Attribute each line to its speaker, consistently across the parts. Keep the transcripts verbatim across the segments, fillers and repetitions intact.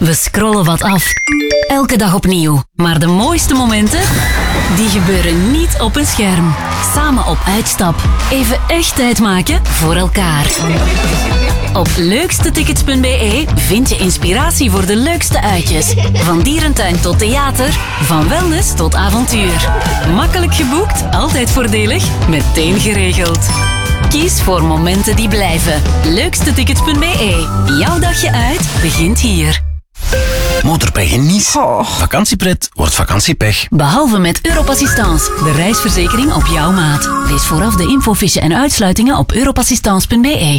Speaker 1: We scrollen wat af. Elke dag opnieuw. Maar de mooiste momenten, die gebeuren niet op een scherm. Samen op uitstap. Even echt tijd maken voor elkaar. Op leukstetickets punt b e vind je inspiratie voor de leukste uitjes. Van dierentuin tot theater, van wellness tot avontuur. Makkelijk geboekt, altijd voordelig, meteen geregeld. Kies voor momenten die blijven. leukstetickets punt b e. Jouw dagje uit begint hier.
Speaker 2: Motorpech in Nice.
Speaker 3: Oh.
Speaker 2: Vakantiepret wordt vakantiepech.
Speaker 1: Behalve met Europassistance, de reisverzekering op jouw maat. Lees vooraf de infofiche en uitsluitingen op europassistance punt b e.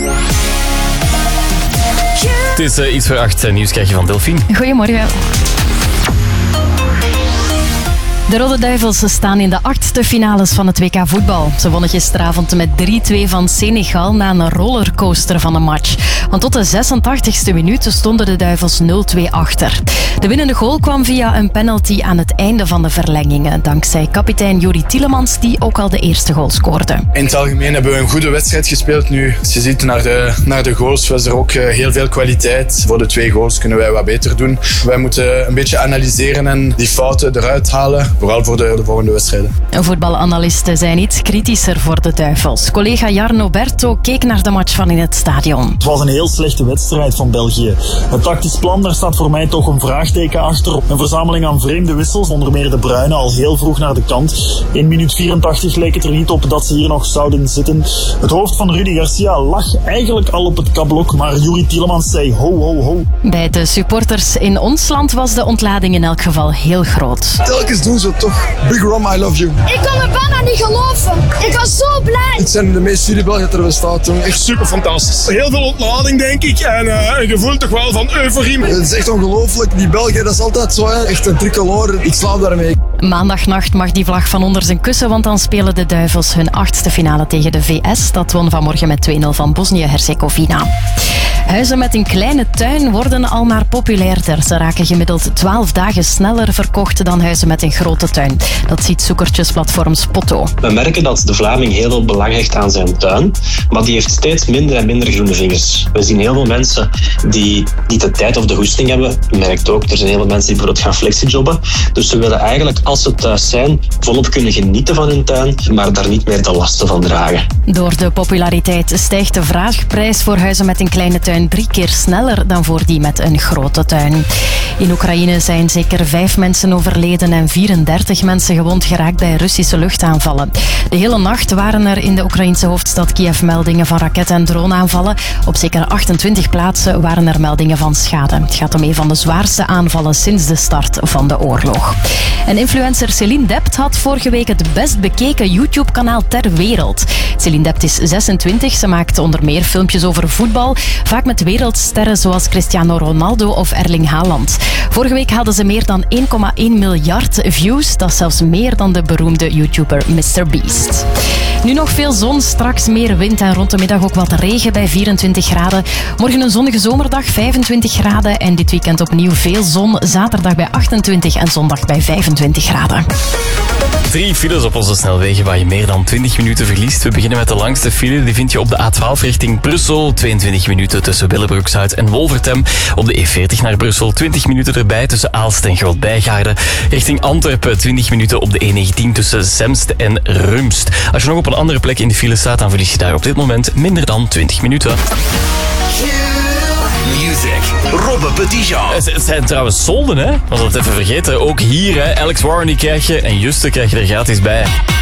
Speaker 4: Het is uh, iets voor acht. Nieuws krijg je van Delphine.
Speaker 3: Goedemorgen. De Rode Duivels staan in de achtste finales van het W K voetbal. Ze wonnen gisteravond met drie twee van Senegal na een rollercoaster van een match. Want tot de zesentachtigste minuut stonden de Duivels nul twee achter. De winnende goal kwam via een penalty aan het einde van de verlengingen. Dankzij kapitein Juri Tielemans, die ook al de eerste goal scoorde.
Speaker 5: In het algemeen hebben we een goede wedstrijd gespeeld nu. Als je ziet naar de, naar de goals was er ook heel veel kwaliteit. Voor de twee goals kunnen wij wat beter doen. Wij moeten een beetje analyseren en die fouten eruit halen. Vooral voor de, de volgende wedstrijden.
Speaker 3: Voetbalanalisten zijn iets kritischer voor de Duivels. Collega Jarno Berto keek naar de match van in het stadion.
Speaker 6: Het was een heel slechte wedstrijd van België. Het tactisch plan, daar staat voor mij toch een vraagteken achter. Een verzameling aan vreemde wissels, onder meer de Bruyne al heel vroeg naar de kant. In minuut vierentachtig leek het er niet op dat ze hier nog zouden zitten. Het hoofd van Rudy Garcia lag eigenlijk al op het kablok, maar Juri Tielemans zei ho ho ho.
Speaker 3: Bij de supporters in ons land was de ontlading in elk geval heel groot.
Speaker 5: Telkens doen ze het toch. Big Rom, I love you.
Speaker 7: Ik kon het bijna niet geloven. Ik was zo blij.
Speaker 5: Het zijn de meest studie Belgen dat er bestaat, jongen.
Speaker 8: Echt super fantastisch. Heel veel ontlading, denk ik. En uh, een gevoel toch wel van euforie.
Speaker 5: Het is echt ongelooflijk. Die Belgen, dat is altijd zo, hè. Echt een tricolore. Ik slaap daarmee.
Speaker 3: Maandagnacht mag die vlag van onder zijn kussen, want dan spelen de Duivels hun achtste finale tegen de V S. Dat won vanmorgen met twee nul van Bosnië-Herzegovina. Huizen met een kleine tuin worden al maar populairder. Ze raken gemiddeld twaalf dagen sneller verkocht dan huizen met een grote tuin. Dat ziet zoekertjesplatform Spotto.
Speaker 9: We merken dat de Vlaming heel veel belang hecht aan zijn tuin, maar die heeft steeds minder en minder groene vingers. We zien heel veel mensen die niet de tijd of de goesting hebben. Je merkt ook, er zijn heel veel mensen die bijvoorbeeld gaan flexijobben. Dus ze willen eigenlijk, als ze thuis zijn, volop kunnen genieten van hun tuin, maar daar niet meer de lasten van dragen.
Speaker 3: Door de populariteit stijgt de vraagprijs voor huizen met een kleine tuin drie keer sneller dan voor die met een grote tuin. In Oekraïne zijn zeker vijf mensen overleden en vierendertig mensen gewond geraakt bij Russische luchtaanvallen. De hele nacht waren er in de Oekraïnse hoofdstad Kiev meldingen van raket- en droneaanvallen. Op zeker achtentwintig plaatsen waren er meldingen van schade. Het gaat om een van de zwaarste aanvallen sinds de start van de oorlog. En influencer Celine Dept had vorige week het best bekeken YouTube-kanaal ter wereld. Celine Dept is zesentwintig. Ze maakt onder meer filmpjes over voetbal, vaak met wereldsterren zoals Cristiano Ronaldo of Erling Haaland. Vorige week hadden ze meer dan één komma één miljard views. Dat is zelfs meer dan de beroemde YouTuber mister Beast. Nu nog veel zon, straks meer wind en rond de middag ook wat regen bij vierentwintig graden. Morgen een zonnige zomerdag, vijfentwintig graden. En dit weekend opnieuw veel zon, zaterdag bij achtentwintig en zondag bij vijfentwintig graden.
Speaker 4: Drie files op onze snelwegen waar je meer dan twintig minuten verliest. We beginnen met de langste file. Die vind je op de A twaalf richting Brussel. tweeëntwintig minuten tussen Willebroek-Zuid en Wolvertem. Op de E veertig naar Brussel. twintig minuten erbij tussen Aalst en Groot-Bijgaarden. Richting Antwerpen twintig minuten op de E negentien tussen Zemst en Rumst. Als je nog op een andere plek in de file staat, dan verlies je daar op dit moment minder dan twintig minuten.
Speaker 2: Music. Robbe Petitjean.
Speaker 4: Het, het zijn trouwens solden, hè? Was dat even vergeten. Ook hier, hè. Alex Warren die krijg je en Juste krijg je er gratis bij.